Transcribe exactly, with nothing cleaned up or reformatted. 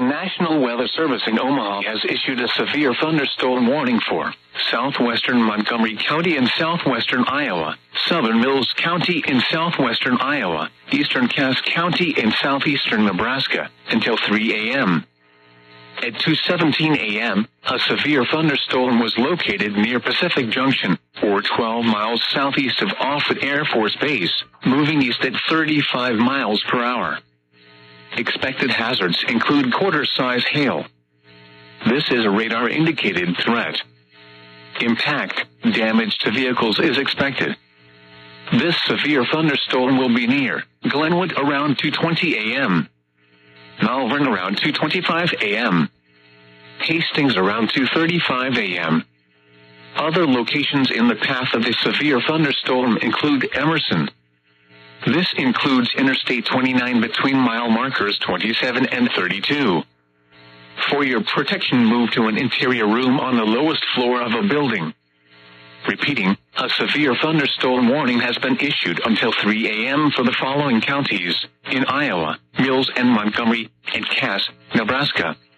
National Weather Service in Omaha has issued a severe thunderstorm warning for southwestern Montgomery County in southwestern Iowa, southern Mills County in southwestern Iowa, eastern Cass County in southeastern Nebraska, until three a.m. At two seventeen a.m., a severe thunderstorm was located near Pacific Junction, or twelve miles southeast of Offutt Air Force Base, moving east at thirty-five miles per hour. Expected hazards include quarter-size hail. This is a radar-indicated threat. Impact, damage to vehicles is expected. This severe thunderstorm will be near Glenwood around two twenty a.m., Malvern around two twenty-five a.m., Hastings around two thirty-five a.m. Other locations in the path of the severe thunderstorm include Emerson. This includes Interstate twenty-nine between mile markers twenty-seven and thirty-two. For your protection, move to an interior room on the lowest floor of a building. Repeating, a severe thunderstorm warning has been issued until three a.m. for the following counties in Iowa: Mills and Montgomery, and Cass, Nebraska.